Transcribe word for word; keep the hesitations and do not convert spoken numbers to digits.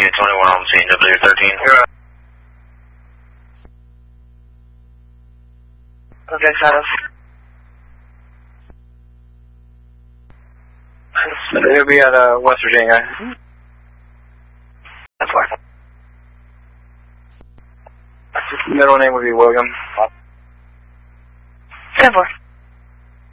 twenty-one on the scene, W thirteen. You're okay, Shadows. It'll be at uh, West Virginia. That's why. Middle name would be William. ten four.